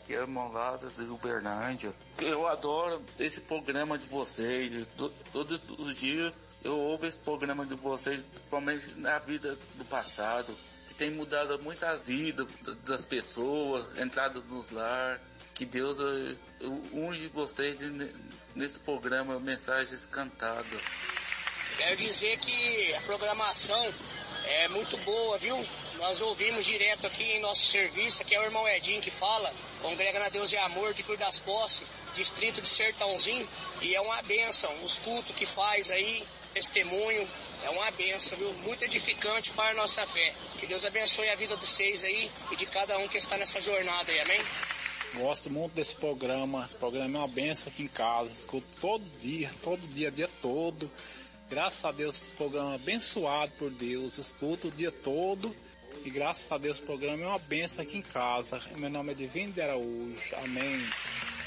aqui é o irmão Lázaro de Uberlândia. Eu adoro esse programa de vocês. Todos os dias eu ouço esse programa de vocês, principalmente na vida do passado, que tem mudado muitas vidas das pessoas, entrado nos lar. Que Deus unge vocês nesse programa Mensagens Cantadas. Quero dizer que a programação é muito boa, viu? Nós ouvimos direto aqui em nosso serviço, aqui é o irmão Edinho que fala, congrega na Deus e Amor de Cruz das Posses, distrito de Sertãozinho, e é uma bênção, os cultos que faz aí, testemunho, é uma bênção, viu? Muito edificante para a nossa fé. Que Deus abençoe a vida de vocês aí e de cada um que está nessa jornada aí, amém? Gosto muito desse programa, esse programa é uma bênção aqui em casa, escuto todo dia, dia todo. Graças a Deus, esse programa é abençoado por Deus, escuto o dia todo e graças a Deus o programa é uma bênção aqui em casa. Meu nome é Divino de Araújo, amém.